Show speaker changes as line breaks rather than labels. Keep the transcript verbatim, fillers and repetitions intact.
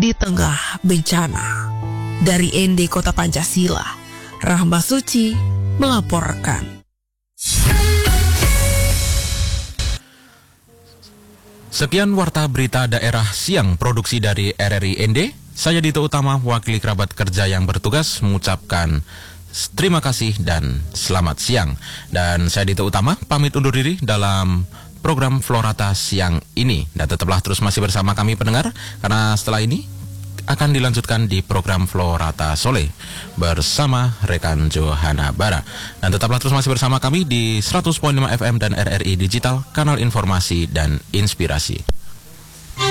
di tengah bencana. Dari N D Kota Pancasila, Rahma Suci melaporkan.
Sekian warta berita daerah siang produksi dari R R I N D. Saya Dito Utama, wakil kerabat kerja yang bertugas, mengucapkan terima kasih dan selamat siang. Dan saya Dito Utama pamit undur diri dalam program Florata siang ini. Dan tetaplah terus masih bersama kami pendengar, karena setelah ini akan dilanjutkan di program Florata Sole bersama rekan Johana Bara. Dan tetaplah terus masih bersama kami di seratus koma lima F M dan R R I Digital, kanal informasi dan inspirasi.